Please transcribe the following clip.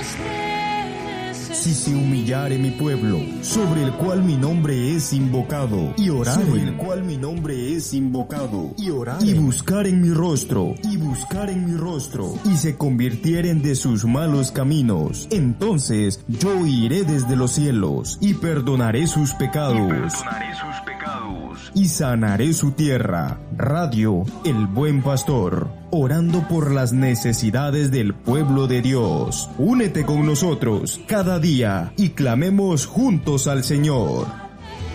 Si se humillare mi pueblo, sobre el cual mi nombre es invocado, y oraren, sobre el cual mi nombre es invocado, y oraren, y buscaren mi rostro, y se convirtieren de sus malos caminos, entonces yo iré desde los cielos, y perdonaré sus pecados, y sanaré su tierra. Radio El Buen Pastor, orando por las necesidades del pueblo de Dios. Únete con nosotros cada día y clamemos juntos al Señor.